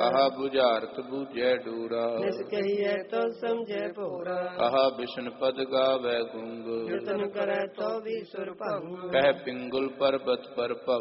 ਕਹਾ ਬੁਝਾਰਤ ਬੂਝੈ ਡੂਰਾ ਨਿਸ ਕਹੀਐ ਤੋ ਸਮਝੈ ਭੋਰਾ ਕਹਾ ਬਿਸ਼ਨ ਪਦ ਗਾਵੈ ਗੁੰਗ ਜਤਨ ਕਰੈ ਤੋ ਵੀ ਸੁਰ ਭੰਗ ਕਹਿ ਪਿੰਗੁਲ ਪਰਬਤ ਪਰ ਭਵ